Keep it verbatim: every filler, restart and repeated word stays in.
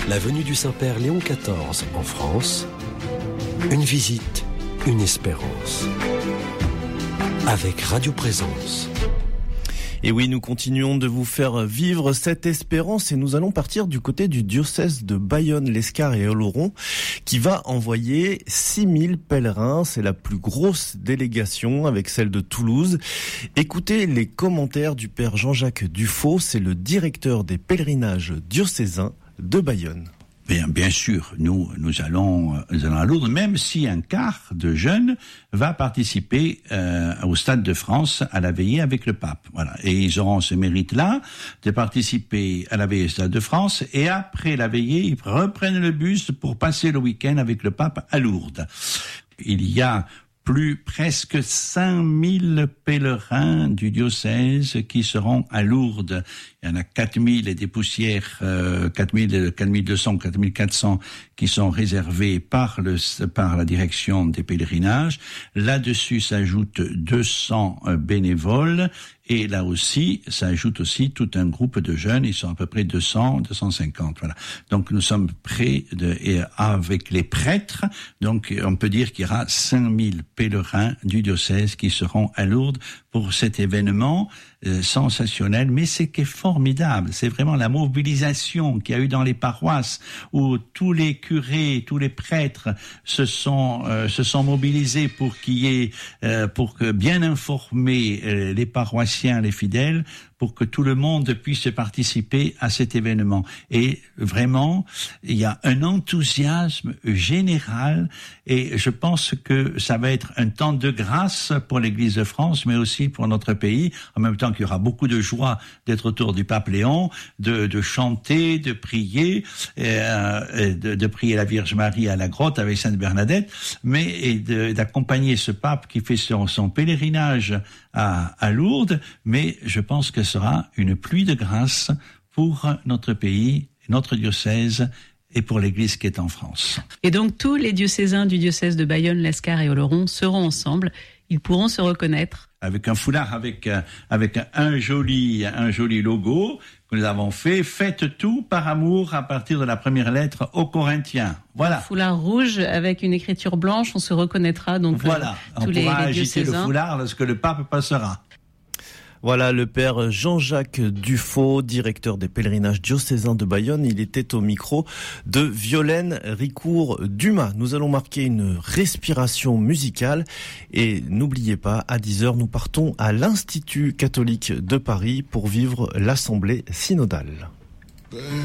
La venue du Saint-Père Léon quatorze en France, une visite, une espérance. Avec Radio Présence. Et oui, nous continuons de vous faire vivre cette espérance et nous allons partir du côté du diocèse de Bayonne, l'Escar et Oloron qui va envoyer six mille pèlerins. C'est la plus grosse délégation avec celle de Toulouse. Écoutez les commentaires du père Jean-Jacques Dufaux, c'est le directeur des pèlerinages diocésains de Bayonne. Bien, bien sûr, nous, nous allons, nous allons à Lourdes, même si un quart de jeunes va participer euh, au Stade de France à la veillée avec le pape. Voilà, et ils auront ce mérite-là de participer à la veillée au Stade de France. Et après la veillée, ils reprennent le bus pour passer le week-end avec le pape à Lourdes. Il y a plus presque cinq mille pèlerins du diocèse qui seront à Lourdes. Il y en a quatre mille et des poussières, euh, quatre mille, quatre mille deux cents, quatre mille quatre cents qui sont réservés par le, par la direction des pèlerinages. Là-dessus s'ajoutent deux cents bénévoles. Et là aussi, ça ajoute aussi tout un groupe de jeunes. Ils sont à peu près deux cents, deux cent cinquante. Voilà. Donc nous sommes prêts de, et avec les prêtres. Donc on peut dire qu'il y aura cinq mille pèlerins du diocèse qui seront à Lourdes pour cet événement euh, sensationnel. Mais c'est qui est formidable, c'est vraiment la mobilisation qu'il y a eu dans les paroisses où tous les curés, tous les prêtres se sont euh, se sont mobilisés pour qu'il y ait euh, pour que bien informer euh, les paroissiens, les fidèles, pour que tout le monde puisse participer à cet événement. Et vraiment, il y a un enthousiasme général et je pense que ça va être un temps de grâce pour l'Église de France, mais aussi pour notre pays, en même temps qu'il y aura beaucoup de joie d'être autour du pape Léon, de, de chanter, de prier, euh, de, de prier la Vierge Marie à la grotte avec Sainte Bernadette, mais et de, d'accompagner ce pape qui fait son, son pèlerinage à, à Lourdes, mais je pense que ce sera une pluie de grâce pour notre pays, notre diocèse et pour l'Église qui est en France. Et donc tous les diocésains du diocèse de Bayonne, l'Escar et Oloron seront ensemble. Ils pourront se reconnaître. Avec un foulard, avec avec un joli un joli logo que nous avons fait. Faites tout par amour à partir de la première lettre aux Corinthiens. Voilà. Un foulard rouge avec une écriture blanche, on se reconnaîtra donc. Voilà. Euh, tous on les, pourra les agiter le foulard lorsque le pape passera. Voilà le père Jean-Jacques Dufaux, directeur des pèlerinages diocésains de Bayonne. Il était au micro de Violaine Ricourt-Dumas. Nous allons marquer une respiration musicale et n'oubliez pas, à dix heures, nous partons à l'Institut catholique de Paris pour vivre l'Assemblée synodale.